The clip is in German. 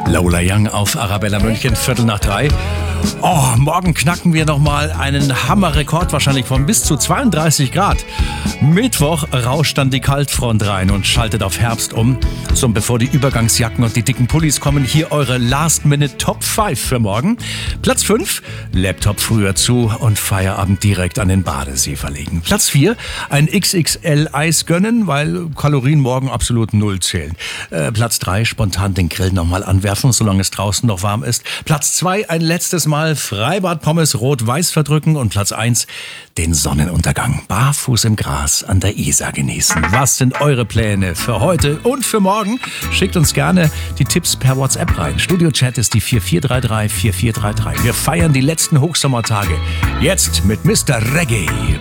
Lola Young auf Arabella München, 2:45. Oh, morgen knacken wir nochmal einen Hammerrekord, wahrscheinlich von bis zu 32 Grad. Mittwoch rauscht dann die Kaltfront rein und schaltet auf Herbst um. So, und bevor die Übergangsjacken und die dicken Pullis kommen, hier eure Last-Minute Top 5 für morgen. Platz 5, Laptop früher zu und Feierabend direkt an den Badesee verlegen. Platz 4, ein XXL Eis gönnen, weil Kalorien morgen absolut null zählen. Platz 3, spontan den Grill nochmal anwerfen, solange es draußen noch warm ist. Platz 2, ein letztes Mal Freibad-Pommes rot-weiß verdrücken. Und Platz 1, den Sonnenuntergang barfuß im Gras an der Isar genießen. Was sind eure Pläne für heute und für morgen? Schickt uns gerne die Tipps per WhatsApp rein. Studio-Chat ist die 4433 4433. Wir feiern die letzten Hochsommertage. Jetzt mit Mr. Reggae.